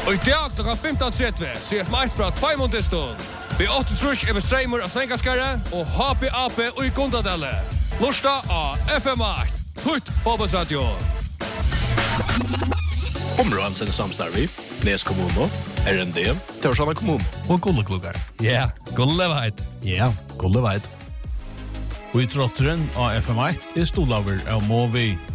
Og I dag klokka 15.30 CF1 fra Tveimundistun. B8 er bestreimer av Svenkaskare og HPAP og i Gondadelle. Lorsta av FM8. Tutt fotballsradio. Områden samstarvi, Nes kommune, RND, Torshavn kommune og Gulleklubber. Ja, Gulleveit. Ja, Gulleveit. Og i trotteren av FM1 er stolaver av Movi.